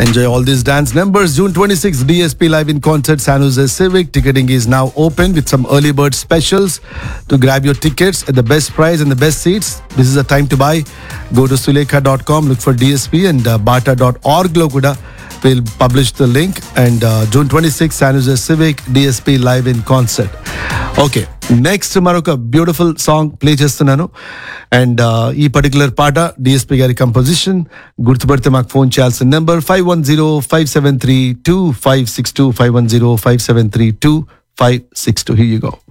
Enjoy all these dance numbers. June 26th, DSP live in concert, San Jose Civic. Ticketing is now open with some early bird specials to grab your tickets at the best price and the best seats. This is the time to buy. Go to sulekha.com, look for DSP, and bata.org lo kuda will publish the link. And June 26th, San Jose Civic, DSP live in concert. Okay, next మరొక beautiful song play చేస్తున్నాను. And ఈ particular పాట DSP గారి composition. గుర్తుపడితే మాకు phone చేయాల్సిన number 510-573-2562 510-573-2562. Here you go.